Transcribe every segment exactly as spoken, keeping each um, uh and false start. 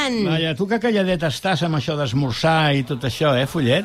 estan? Vaja, tu que calladet estàs amb això d'esmorzar i tot això, eh, Follet?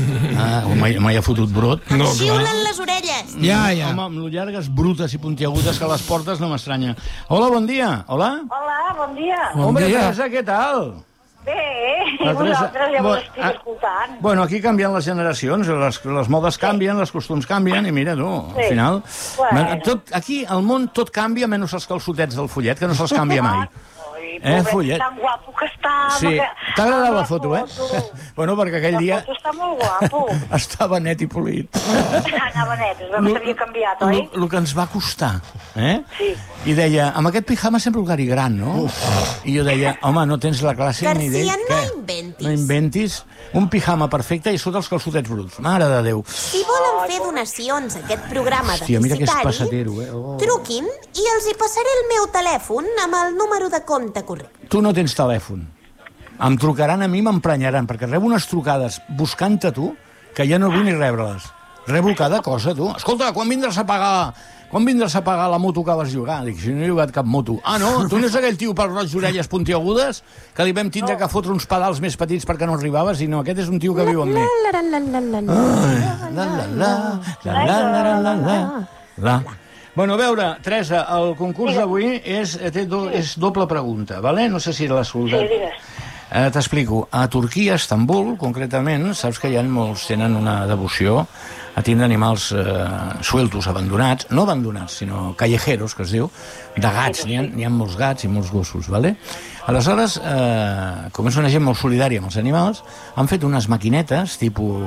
Ah, mai, mai ha fotut brot. No, xiulen les orelles. Ja, ja. Home, amb lo llargues, brutes i puntiagudes que les portes no m'estranya. Hola, bon dia. Hola? Hola, bon dia. Bon Hombre, dia. Teresa, què tal? Bé, i La Teresa- vosaltres ja Bo- ho estic ah, escoltant. Bueno, aquí canvien les generacions, les, les modes canvien, els costums canvien, i mira, tu, al Sí. final... Bueno. Tot, aquí, al món, tot canvia, menys els calçotets del Follet, que no se'ls canvia mai. Ai, Eh, pobret, Follet? tan guapo que està. Sí, que- t'ha agradat amb la foto, eh? Bueno, perquè aquell La dia foto està molt guapo. estava net i polit. Anava net, es veu que s'havia canviat, oi? El que ens va costar, eh? Sí. I deia, amb aquest pijama sempre vulgar i gran, no? I jo deia, home, no tens la classe ni idea. García, no inventis. No inventis. Un pijama perfecte i sota els calçotets bruts. Mare de Déu. Si volen fer donacions a aquest programa Hòstia, mira que és deficitari, passatero, eh? Oh. truquin i els hi passaré el meu telèfon amb el número de compte correcte. Tu no tens telèfon. Em trucaran a mi i m'emprenyaran, perquè rebo unes trucades buscant-te tu, que ja no vull ni rebre-les. Rebo cada cosa, tu. Escolta, quan vindràs a pagar... Quan vindràs a pagar la moto que vas llogar? Dic, si no he llogat cap moto. Ah, no? Tu no és aquell tio pel roig d'orelles puntiagudes que li vam tindre que fotre uns pedals més petits perquè no arribaves? I no, aquest és un tio que viu amb mi. La, la, la, la, la, la. Ai, la, la, la, la, la, la, la, la, la. Bueno, a veure, Teresa, el concurs d'avui és, té do, és doble pregunta, vale? No sé si l'has escoltat. Sí, digues. Eh, T'explico. A Turquia, a Estambul, concretament, saps que hi ha molts, tenen una devoció a tindre animals eh, sueltos, abandonats, no abandonats, sinó callejeros, que es diu, de gats. N'hi ha, n'hi ha molts gats i molts gossos, vale? Aleshores, eh, com és una gent molt solidària amb els animals, han fet unes maquinetes, tipus...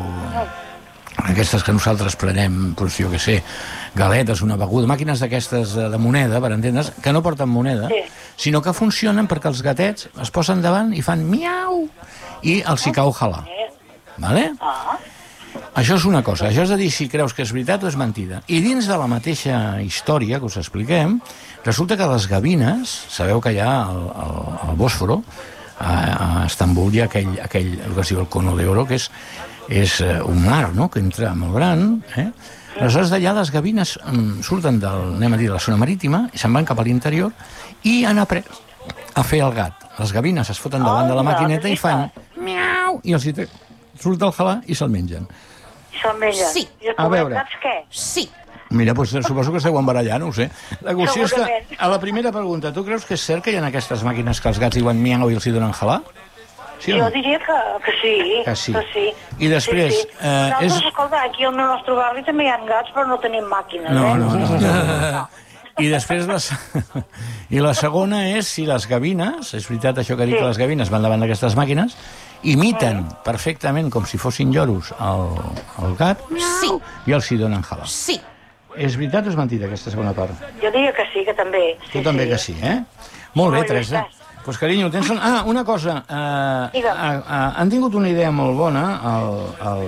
aquestes que nosaltres prenem, doncs jo què sé, galetes, una beguda, màquines d'aquestes de, de moneda, per entendre's, que no porten moneda, Sí. sinó que funcionen perquè els gatets es posen davant i fan miau i els hi cau halar. Vale? Ah, Això és una cosa. Això és a dir si creus que és veritat o és mentida. I dins de la mateixa història que us expliquem, resulta que les gavines, sabeu que hi ha al, al, al Bòsforo, a, a Estambul hi ha aquell, aquell, el que es diu el Cono d'Oro, que és, és eh, un mar, no?, que entra molt gran, eh? Aleshores d'allà les gavines mm, surten del, anem a dir, de la zona marítima i se'n van cap a l'interior i han après a fer el gat. Les gavines es foten davant de la maquineta i fan miau i els hi tre- surt el halà i se'l mengen. i se'l mengen. Sí. I els A veure. pobrecats què? Sí. Mira, doncs suposo que esteu embarallant, no ho sé. La qüestió és que, Segurament. a la primera pregunta, tu creus que és cert que hi ha aquestes màquines que els gats diuen miau i els hi donen halà? Sí o Jo no? diria que, que sí. Que sí. Que sí. I després, Sí, sí. eh, Nosaltres, és- escolta, aquí al nostre barri també hi ha gats, però no tenim màquines, No, eh? no, no. no. I després la, se- i la segona és si les gavines, és veritat això que dic, Sí. que les gavines van davant d'aquestes màquines, imiten perfectament, com si fossin lloros, el, el gat, Sí. i els hi donen halà. Sí. És veritat o és mentida, aquesta segona part? Jo diria que sí, que també. Tu també que sí, eh? Molt bé, Molt bé, Teresa. està. Doncs, pues, carinyo, tens... Un... Ah, una cosa. Uh, Digue'm. uh, uh, han tingut una idea molt bona. El, el...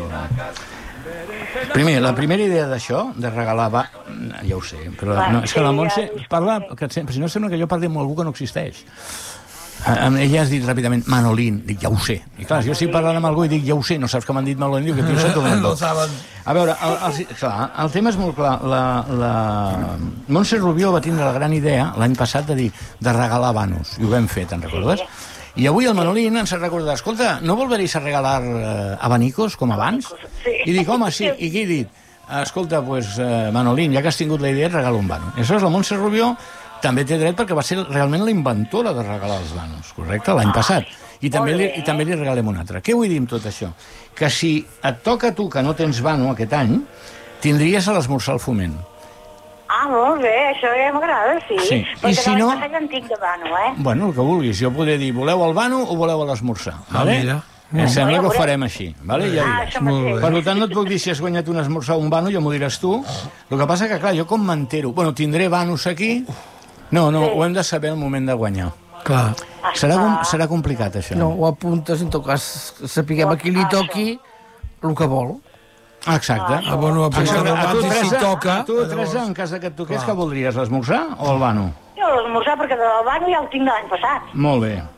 Primer, la primera idea d'això, de regalar... Va... Ja ho sé, però Va, no, és que la sí, Montse ja- parla... Que, sempre- si no, sembla que jo parli amb algú que no existeix. Uh, ella has dit ràpidament Manolín, dic, ja ho sé. I clar, si jo estic parlant amb algú i dic, ja ho sé, no saps que m'han dit Manolín, dic, que tu saps No ho saben. a veure, el, el, clar, el tema és molt clar. La, la... Montse Rubió va tindre la gran idea l'any passat de dir de regalar vanos, i ho vam fer, te'n recordes? I avui el Manolín ens ha recordat, escolta, ¿no volveréis a regalar eh, abanicos com abans? Sí. I dic, home, sí, i què he dit? Escolta, pues, eh, Manolín, ja que has tingut la idea, et regalo un vano. I això és la Montse Rubió, també té dret perquè va ser realment la inventora de regalar els vanos, correcte? L'any passat. I també, li, I també li regalem un altre. Què vull dir amb tot això? Que si et toca a tu, que no tens vano aquest any, tindries a l'esmorzar al Foment. Ah, molt bé, això ja m'agrada, sí. Sí, Perquè i si de no- l'any passat ja en tinc de vano, eh? Bueno, el que vulguis. Jo podré dir, voleu el vano o voleu l'esmorzar? Ah, Vale? mira. Em sembla que ho Veurem. farem així. Vale? Ja Ah, diràs. això mateix. Per tant, no et puc dir si has guanyat un esmorzar o un vano, ja m'ho diràs tu. El que passa que, clar, jo com m'entero... Bueno, tindré vanos aquí... No, no, ho hem de saber al moment de guanyar. Clar. Serà, com, serà complicat, això. No, ho apuntes, en tot cas, sapiguem a qui li toqui el que vol. Ah, exacte. Ah, bueno, ho apuntes Exacte. A tu, abans i si Teresa, toca... a tu, Teresa, en cas que et toqués, què voldries, l'esmorzar o el vano? Jo l'esmorzar, perquè del vano ja el tinc de l'any passat. Molt bé.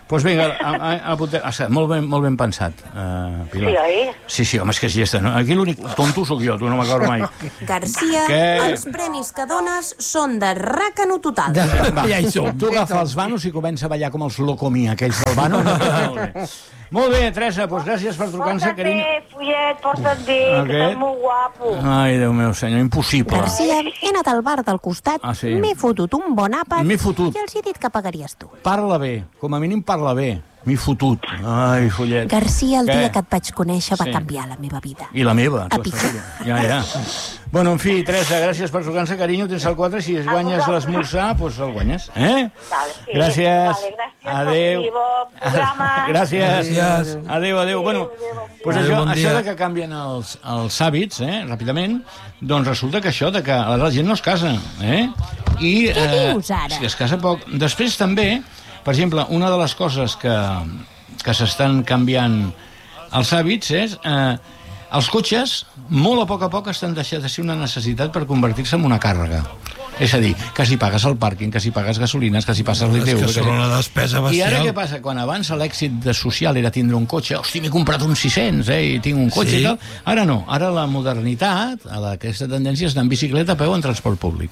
Doncs vinga, a, a, a, a, molt, ben, molt ben pensat, uh, Pilar. Sí, oi? Sí, sí, home, és que és llesta. No? Aquí l'únic tonto sóc jo, tu no m'acordo mai. Garcia, Què? els premis que dones són de ràcano total. De... Va, Ja hi som. tu agafa els vanos i comença a ballar com els locomí, aquells del vano. Molt bé. Molt bé, Teresa, doncs gràcies per trucar-nos, Porta't carinyo. bé, Follet, porta't bé, Ok. que estàs molt guapo. Ai, Déu meu senyor, impossible. Garcia, he anat al bar del costat, Ah, sí? m'he fotut un bon àpat M'he fotut. i els he dit que pagaries tu. Parla bé, com a mínim parla bé. M'he fotut. Ai, Follet. Garcia, el Què? dia que et vaig conèixer va Sí. canviar la meva vida. I la meva, A t'ho picar. asseguro. Ja, ja. Bueno, en fi, Teresa, gràcies per trucar-nos, carinyo. Tens el quatre, si es guanyes vosaltres. l'esmorzar, doncs el guanyes. Eh? Vale, sí. Gràcies. Vale, gràcies Adéu. per bon programa. Gràcies. Gràcies. Adéu, adéu. Bueno, doncs Adéu, això, bon això dia. de que canvien els, els hàbits, eh, ràpidament, doncs resulta que això, de que la gent no es casa, eh? I, Què dius, ara? Sí, es casa poc. Després també, per exemple, una de les coses que, que s'estan canviant els hàbits és... Eh, els cotxes, molt a poc a poc, estan deixant de ser una necessitat per convertir-se en una càrrega. És a dir, que si pagues el pàrquing, que si pagues gasolines, que si passes l'I T V... És que són una despesa I bestial. ara què passa? Quan abans l'èxit de social era tindre un cotxe, hosti, m'he comprat un sis-cents, eh, i tinc un cotxe Sí. i tal. Ara no, ara la modernitat, a la, aquesta tendència és anar en bicicleta, a peu, en transport públic.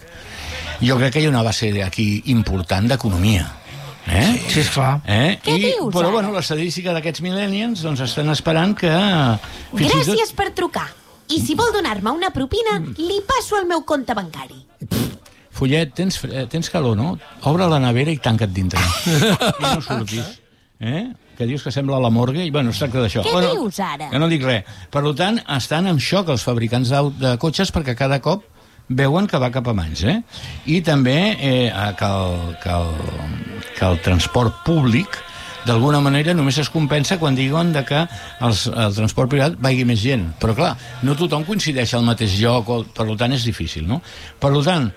Jo crec que hi ha una base aquí important d'economia. Eh? Sí, esclar. Eh? Què I, dius, però, ara? bueno, l'estadística d'aquests millennials doncs, estan esperant que... fins i tot- Gràcies per trucar. I si vol donar-me una propina, li passo el meu compte bancari. Follet, tens, fre- tens calor, no? Obre la nevera i tanca't dintre. I no surtis. Eh? Que dius que sembla la morgue i, bueno, es tracta d'això. Què bueno, dius, ara? Que no dic res. Per tant, estan en xoc els fabricants d'aut- de cotxes perquè cada cop veuen que va cap a mans, eh? I també eh, que, el, que, el, que el transport públic d'alguna manera només es compensa quan diuen de que els, el transport privat vagi més gent. Però clar, no tothom coincideix al mateix lloc, o, per tant és difícil, no? Per tant,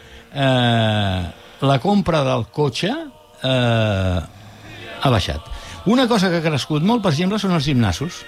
eh, la compra del cotxe eh, ha baixat. Una cosa que ha crescut molt, per exemple, són els gimnasos.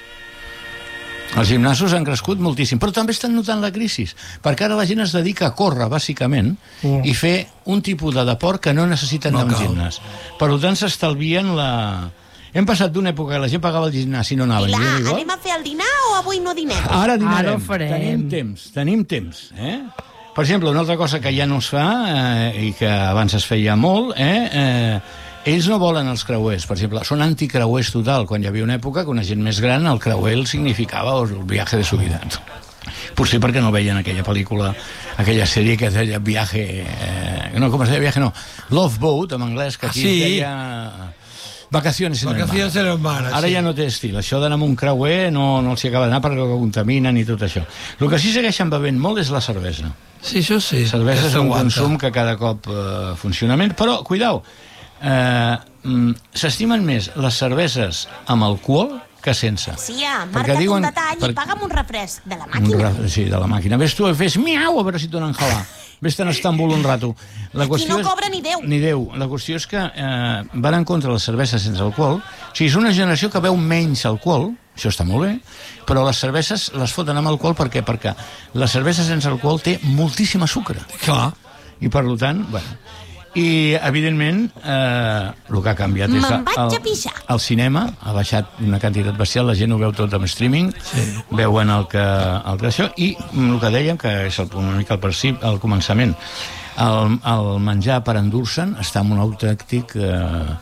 Els gimnasos han crescut moltíssim, però també estan notant la crisi, perquè ara la gent es dedica a córrer, bàsicament, mm. i fer un tipus de deport que no necessiten No anar a un cal. gimnàs. Per tant, s'estalvien la... Hem passat d'una època que la gent pagava el gimnàs i no anava. Pilar, i era igual. anem a fer el dinar o avui no dinem? Ara dinarem. Ara ho farem. Tenim temps, tenim temps. Eh? Per exemple, una altra cosa que ja no es fa eh, i que abans es feia molt, eh, eh, ells no volen els creuers, per exemple, són anticreuers total. Quan hi havia una època que una gent més gran, el creuer el significava el viatge de su vida. Potser perquè no veien aquella pel·lícula, aquella sèrie que es deia Viaje... Eh, no, com es deia? Viaje, no. Love Boat, en anglès, que aquí Ah, sí. es deia... Vacaciones en el mar. Vacaciones en el mar, Ara sí. ja no té estil. Això d'anar amb un creuer no, no els hi acaba d'anar perquè ho contaminen i tot això. El que sí segueixen bevent molt és la cervesa. Sí, això sí. La cervesa que és un s'aguanta. consum que cada cop eh, funciona menys, però, cuidao, eh, mm, s'estimen més les cerveses amb alcohol que sense. Sí, ja, Perquè marca't diuen- un detall per- i paga'm un refresc de la Un màquina. ra- Sí, de la màquina. Ves tu, fes miau, a veure si et donen jalar. Ves-te'n a Estambul un rato. La Aquí no és- cobra ni Déu. Ni Déu. La qüestió és que eh, van en contra de les cerveses sense alcohol. O sigui, és una generació que beu menys alcohol, això està molt bé, però les cerveses les foten amb alcohol per què? Perquè la cervesa sense alcohol té moltíssima sucre. Clar. I per tant, bueno... I, evidentment, eh, el que ha canviat és Me'n que vaig el, a pixar. el cinema ha baixat una quantitat bestial, la gent ho veu tot amb streaming, sí. veuen el que, el que això, i el que dèiem, que és el, una mica el, principi, el començament, el, el menjar per endur-se'n està en un autèntic eh,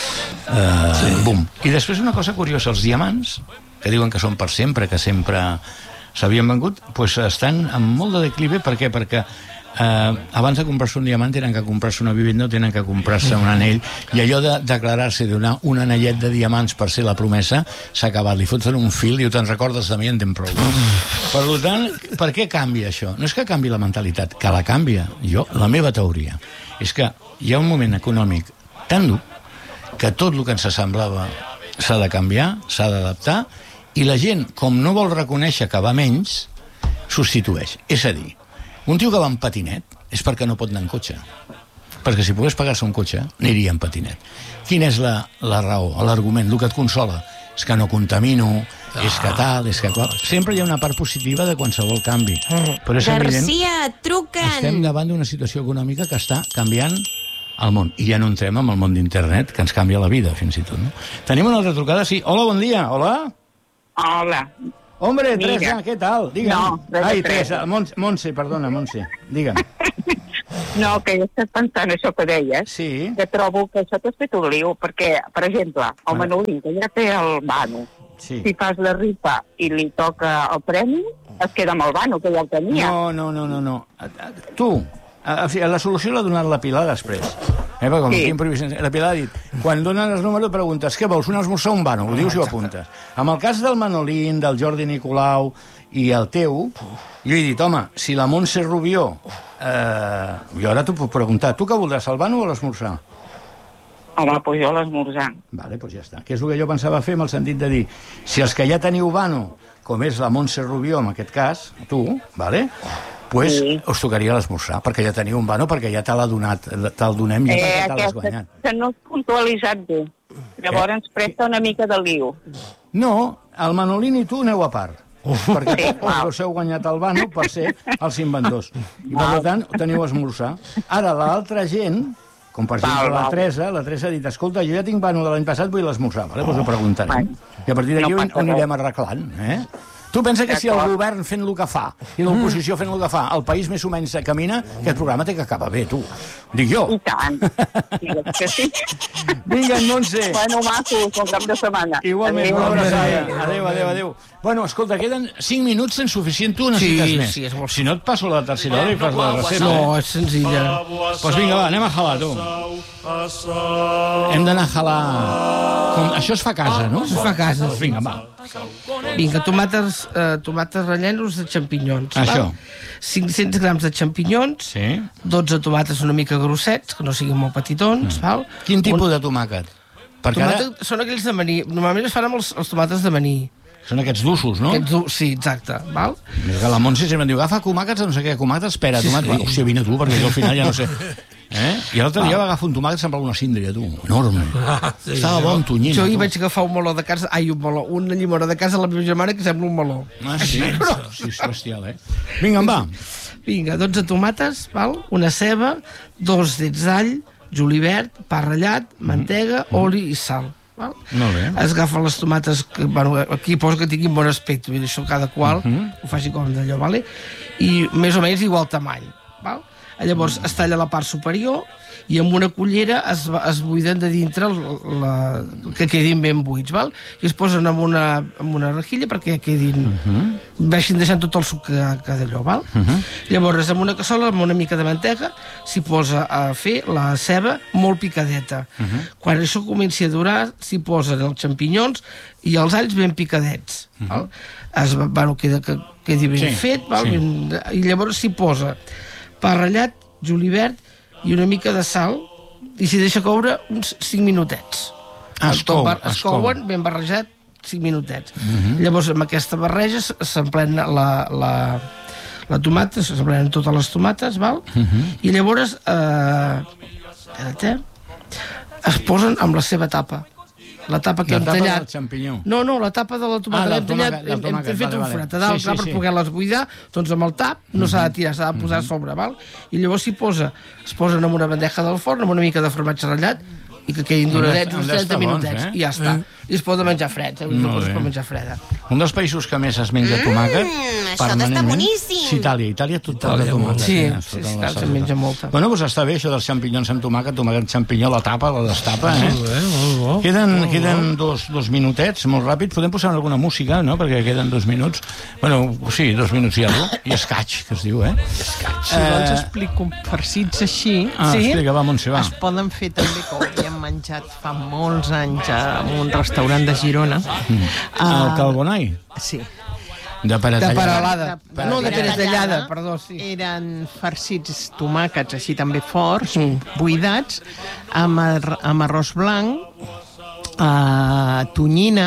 eh, sí. boom. I després una cosa curiosa, els diamants, que diuen que són per sempre, que sempre s'havien vengut, doncs estan amb molt de declive. Per què? Perquè Uh, abans de comprar-se un diamant tenen que comprar-se una vivenda, tenen que comprar-se un anell, i allò de declarar-se donar un anellet de diamants per ser la promesa s'ha acabat, li foten un fil i te'n recordes de mi en temps prou. Per tant, per què canvia això? No és que canvi la mentalitat, que la canvia. Jo, la meva teoria és que hi ha un moment econòmic tan dur que tot el que ens semblava s'ha de canviar, s'ha d'adaptar, i la gent, com no vol reconèixer que va menys, substitueix. És a dir, un tio que va en patinet és perquè no pot anar en cotxe. Perquè si pogués pagar-se un cotxe, aniria en patinet. Quina és la, la raó, l'argument, el que et consola? És que no contamino, ah, és que tal, és que qual... Sempre hi ha una part positiva de qualsevol canvi. Però és evident, Garcia, truquen. estem davant d'una situació econòmica que està canviant al món. I ja no entrem amb el món d'internet, que ens canvia la vida, fins i tot. No? Tenim una altra trucada, sí. Hola, bon dia. Hola. Hola. Hombre, Mira. Teresa, què tal? Digue'm. No, Teresa. Ai, Teresa, Montse, Montse, perdona, Montse. Digue'm. No, que jo estic pensant això que deies, Sí. que trobo que això t'has fet un liu, perquè, per exemple, el Vale. Manolí, que ja té el vano, Sí. si fas la rifa i li toca el premi, es queda amb el vano, que ja el tenia. No, no, no, no, no. Tu, a, a, la solució l'ha donat la Pilar després. Eh, perquè com Sí. aquí improvisem, la Pilar ha dit, quan donen els números preguntes, què vols, un esmorzar o un vano? Ho dius i ho apuntes. Amb el cas del Manolín, del Jordi Nicolau i el teu, jo he dit, home, si la Montse Rubió, eh, jo ara t'ho puc preguntar, tu què voldràs, el vano o l'esmorzar? Home, doncs jo l'esmorzar. Vale, doncs ja està. Que és el que jo pensava fer, amb el sentit de dir, si els que ja teniu vano, com és la Montse Rubió, en aquest cas, tu, vale? pues Sí. us tocaria l'esmorzar, perquè ja teniu un vano, perquè ja te l'ha donat, te'l donem ja Eh, perquè te l'has aquesta, guanyat. que no has puntualitzat bé. Llavors ens presta una mica de liu. No, el Manolín i tu aneu a part. Perquè Sí, us, us heu guanyat el vano per ser els inventors. I per tant, teniu a esmorzar. Ara, l'altra gent, com per exemple Val, la val. Teresa, la Teresa ha dit, escolta, jo ja tinc vano de l'any passat, vull l'esmorzar. Vale? Doncs ho preguntarem. Val. I a partir d'aquí No ho, passa ho anirem arreglant. Eh? Tu pensa que si el D'acord. govern fent el que fa i l'oposició fent el que fa, el país més o menys camina, aquest programa té que acabar bé, tu. Dic jo. I tant. Digues que sí. Vinga, Montse. Bueno, maco, bon cap de setmana. Igualment, Adéu. una abraçada. Adéu, adéu, adéu. Bueno, escolta, queden cinc minuts sense suficient, tu necessites Sí, més. sí, és molt- Si no et passo la tercera hora i fas la recepta. No, eh? és senzilla. Doncs pues vinga, va, anem a jalar, tu. Hem d'anar a jalar... Com... Això es fa a casa, no? Es fa a casa, Doncs vinga, va. Vinga, tomates, eh, tomates rellenos de xampinyons. Això. Val? cinc-cents grams de xampinyons, Sí. dotze tomates una mica grossets, que no siguin molt petitons, mm. val? Quin tipus Un, de tomàquet? Perquè ara tomàquet, són aquells de maní. Normalment es fan amb els, els tomates de maní. són aquests d'usos, no? Aquests, du- sí, exacte, val? Més que la Montse sempre em diu, agafa tomàquets, no sé què, tomàquets, espera, tomàquets. Sí, sí. Hòstia, vine tu, perquè jo al final ja no sé. Eh? I l'altre dia va agafar un tomàquet, semblava una síndria, tu, enorme. sí, Estava bon, tonyina. Jo hi tu. vaig agafar un meló de casa, ai, un meló, una llimona de casa a la meva germana que sembla un meló. Ah, sí? Sí, és bestial, eh? Vinga, en va. Vinga, dotze tomates, val? Una ceba, dos dits d'all, julivert, pa ratllat, mantega, oli i sal. Val? Molt bé. Es agafen les tomates, que, bueno, aquí posa que tinguin bon aspecte, vull dir, això cada qual ho faci com d'allò, vale? I més o menys igual tamany. Val? Llavors es talla la part superior i amb una cullera es, va- es buiden de dintre el, la, que quedin ben buits, val? I es posen en una, en una rejilla perquè quedin, uh -huh. vagin deixant tot el suc que, que d'allò, val? Uh -huh. Llavors, amb una cassola, amb una mica de mantega, s'hi posa a fer la ceba molt picadeta. Uh -huh. Quan això comenci a durar, s'hi posen els xampinyons i els alls ben picadets, uh -huh. val? Es, va- bueno, queda, que quedi ben Sí, fet, val? sí. Ben, i llavors s'hi posa pa ratllat, julivert i una mica de sal i s'hi deixa coure uns cinc minutets. Ah, es El tot cou, bar- es es couen ben barrejat cinc minutets. Uh -huh. Llavors amb aquesta barreja s- s'emplena la, la, la tomata, s'emplenen totes les tomates, val? Uh -huh. I llavors eh, espera't, es posen amb la seva tapa. La tapa que La hem tapa tallat. del xampinyó. No, no, la tapa de la tomata. Ah, del l'hem tallat, tomàquet, del hem, hem tomàquet, fet vale, un vale. forat a dalt, Sí, clar, sí, per sí. poder-les buidar, doncs amb el tap no s'ha de tirar, s'ha de posar a sobre, val? I llavors s'hi posa, es posen en una bandeja del forn amb una mica de formatge ratllat i que quedin duradets Han uns d'estar trenta bons, minutets, eh? i ja està. I es pot menjar fred, eh? Molt No es bé. pot menjar freda. Un dels països que més es menja tomàquet, això d'estar permanentment, boníssim. és Itàlia. Itàlia tot Itàlia, de tomàquet. Sí, eh? sí, Tota sí, la clar, salsa. se'n menja molta. Bueno, doncs està bé, això dels xampinyons amb tomàquet, tomàquet, xampinyó, la tapa, la destapa, eh? Molt bé, molt bo. Queden, Molt queden dos, dos minutets, molt ràpid. Podem posar alguna música, no?, perquè queden dos minuts. Bueno, sí, dos minuts i alguna cosa. I escaig, que es diu, eh? Si vols explico un farcits així, Ah, sí? explica, va, Montse, va. Es poden fer també, que ho havíem menjat fa molts anys en un restaurant de Girona. El Calbonai, Sí. de De paratallada. paralada. De- No, de de peres tallada. tallada, perdó, sí. Eren farcits tomàquets així també forts, Mm. buidats, amb, ar amb arròs blanc, eh, tonyina,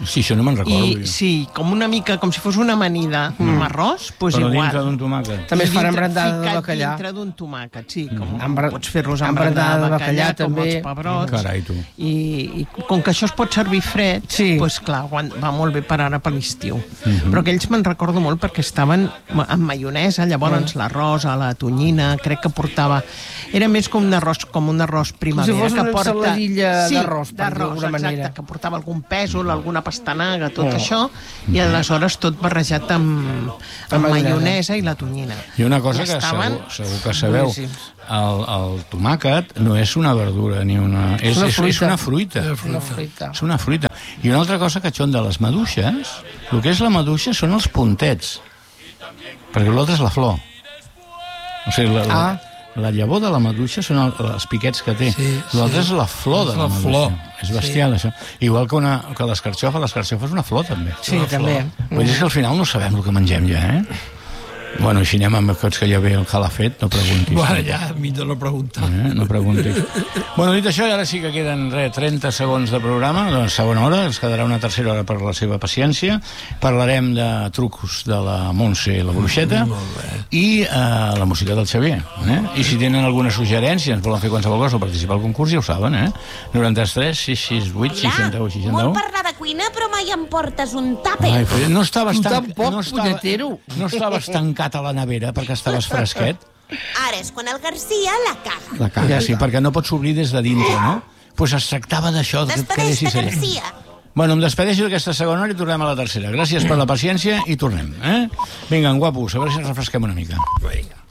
Sí, això no me'n recordo. I, jo. sí, com una mica, com si fos una amanida mm. amb arròs, doncs Però igual. dintre d'un tomàquet. També es fan Dintre- embrandada de ficat bacallà. dintre d'un tomàquet, sí. Com Embra- pots fer-los embrandada embrandada de de bacallà, bacallà, com també. els pebrots. Carai, tu. I, I com que això es pot servir fred, Sí. doncs clar, quan- va molt bé per ara per l'estiu. Mhm. Però aquells me'n recordo molt perquè estaven amb maionesa, llavors l'arròs a la tonyina, crec que portava... Era més com un arròs, com un arròs primavera. fos una que porta... ensaladilla sí, d'arròs, per dir-ho d'alguna exacte, manera. que portava algun pèsol, alguna pastanaga, tot això, i aleshores tot barrejat amb, amb maionesa i la tonyina. I una cosa I que estaven segur, segur que sabeu, boníssims. el, el tomàquet no és una verdura ni una... És, una és, és fruita. una fruita. Una fruita. És una fruita. I una altra cosa que xon de les maduixes, el que és la maduixa són els puntets, perquè l'altre és la flor. O sigui, la, la, Ah. la llavor de la maduixa són el, els piquets que té. Sí, L'altre sí. és la flor de És la la maduixa. flor. És bestial, això. Igual que, una, que l'escarxofa, l'escarxofa és una flor, també. Sí, també. Vull dir que al final no sabem el que mengem ja, eh? Bueno, així anem amb aquests que ja ve el calafet, no preguntis. Bueno, ja, millor no preguntar. Eh? No preguntis. Bueno, dit això, ara sí que queden re, trenta segons de programa, doncs segona hora, ens quedarà una tercera hora per la seva paciència. Parlarem de trucs de la Montse i la Bruixeta i eh, la música del Xavier. Eh? I si tenen alguna suggerència, ens volen fer qualsevol cosa o participar al concurs, ja ho saben, eh? noranta-tres, sis sis vuit, seixanta-u, seixanta-u. Molt parlar de cuina, però mai em portes un tàper. Ai, però no estaves Tu tan... tampoc, no estava, punyetero. no estaves tancat a la nevera perquè estaves fresquet. Ara és quan el Garcia la caga. La caga, sí, perquè no pots obrir des de dintre, no? Doncs pues es tractava d'això, que et Despedeix-te, quedessis allà. Garcia. Bueno, em despedeixo d'aquesta segona hora i tornem a la tercera. Gràcies per la paciència i tornem, eh? Vinga, en guapos, a veure si ens refresquem una mica. Vinga.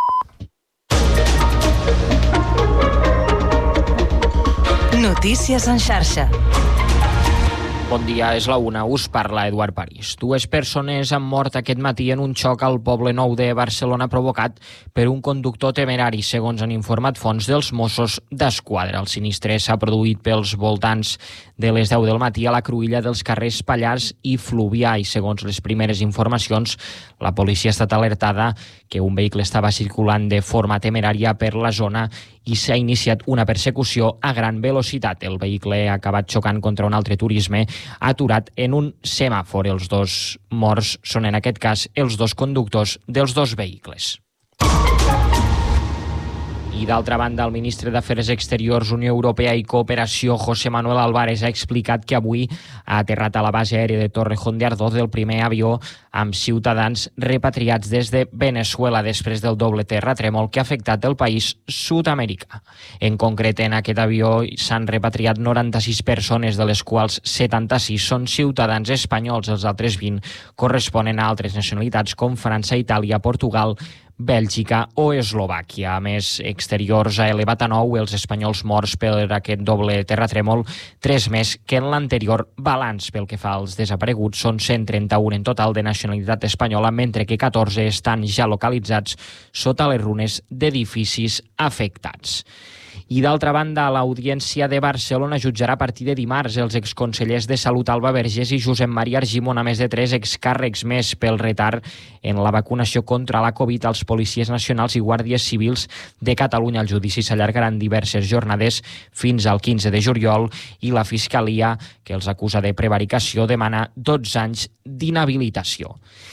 Notícies en xarxa. Bon dia, és la una, us parla Eduard París. Dues persones han mort aquest matí en un xoc al Poble Nou de Barcelona provocat per un conductor temerari, segons han informat fonts dels Mossos d'Esquadra. El sinistre s'ha produït pels voltants de les deu del matí a la cruïlla dels carrers Pallars i Fluvià i, segons les primeres informacions, la policia ha estat alertada que un vehicle estava circulant de forma temerària per la zona i s'ha iniciat una persecució a gran velocitat. El vehicle ha acabat xocant contra un altre turisme aturat en un semàfor. Els dos morts són, en aquest cas, els dos conductors dels dos vehicles. I d'altra banda, el ministre d'Afers Exteriors, Unió Europea i Cooperació, José Manuel Álvarez, ha explicat que avui ha aterrat a la base aèria de Torrejón de Ardoz el primer avió amb ciutadans repatriats des de Venezuela després del doble terratrèmol que ha afectat el país sud-americà. En concret, en aquest avió s'han repatriat noranta-sis persones, de les quals setanta-sis són ciutadans espanyols. Els altres vint corresponen a altres nacionalitats com França, Itàlia, Portugal, Bèlgica o Eslovàquia. A més, Exteriors ha elevat a nou els espanyols morts per aquest doble terratrèmol, tres més que en l'anterior balanç. Pel que fa als desapareguts, són cent trenta-un en total de nacionalitat espanyola, mentre que catorze estan ja localitzats sota les runes d'edificis afectats. I d'altra banda, l'Audiència de Barcelona jutjarà a partir de dimarts els exconsellers de Salut Alba Vergés i Josep Maria Argimon, a més de tres excàrrecs més pel retard en la vacunació contra la Covid als policies nacionals i guàrdies civils de Catalunya. El judici s'allargarà en diverses jornades fins al quinze de juliol i la Fiscalia, que els acusa de prevaricació, demana dotze anys d'inhabilitació.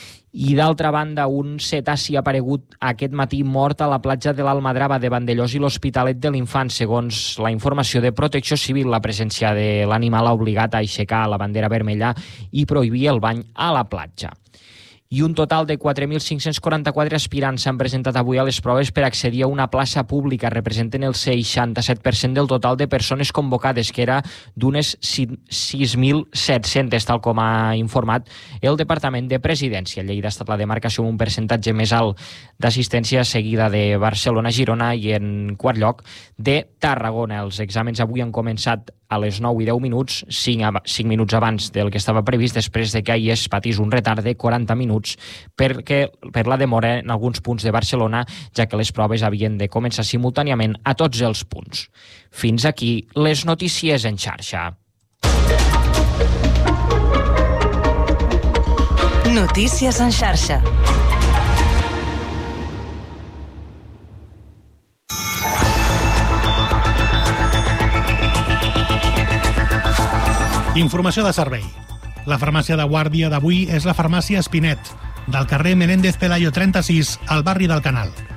I d'altra banda, un cetaci ha aparegut aquest matí mort a la platja de l'Almadrava de Vandellós i l'Hospitalet de l'Infant. Segons la informació de Protecció Civil, la presència de l'animal ha obligat a aixecar la bandera vermella i prohibir el bany a la platja. I un total de quatre mil cinc-cents quaranta-quatre aspirants s'han presentat avui a les proves per accedir a una plaça pública. Representen el seixanta-set per cent del total de persones convocades, que era d'unes sis mil set-cents, tal com ha informat el Departament de Presidència. Lleida ha estat la demarcació amb un percentatge més alt d'assistència, seguida de Barcelona, Girona i, en quart lloc, de Tarragona. Els exàmens avui han començat a les nou i deu minuts, cinc minuts abans del que estava previst, després de que ahir es patís un retard de quaranta minuts perquè, per la demora en alguns punts de Barcelona, ja que les proves havien de començar simultàniament a tots els punts. Fins aquí les notícies en xarxa. Notícies en xarxa. Informació de servei. La farmàcia de guàrdia d'avui és la farmàcia Espinet, del carrer Menéndez Pelayo trenta-sis, al barri del Canal.